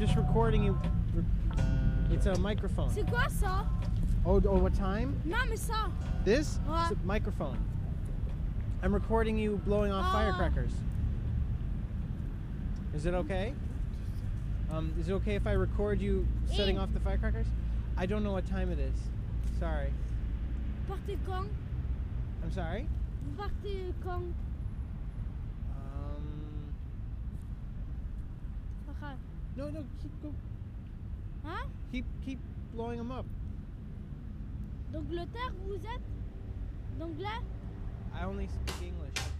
just recording you. It's a microphone. C'est quoi ça? Oh, what time? Non, mais ça. This? Ouais. It's a microphone. I'm recording you blowing off firecrackers. Is it okay? Is it okay if I record you setting off the firecrackers? I don't know what time it is. Sorry. Vous partez quand? I'm sorry? Vous partez quand? Okay. No, keep go. Hein? Keep blowing them up. D'Angleterre, vous êtes? D'anglais? I only speak English.